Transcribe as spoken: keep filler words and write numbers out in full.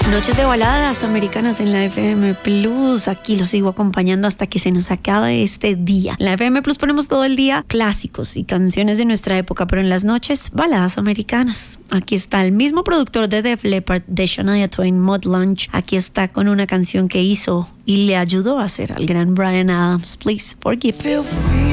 Noches de baladas americanas en la F M Plus. Aquí los sigo acompañando hasta que se nos acabe este día. En la F M Plus ponemos todo el día clásicos y canciones de nuestra época, pero en las noches, baladas americanas. Aquí está el mismo productor de Def Leppard, de Shania Twain, Mud Lunch. Aquí está con una canción que hizo y le ayudó a hacer al gran Bryan Adams. Please forgive me.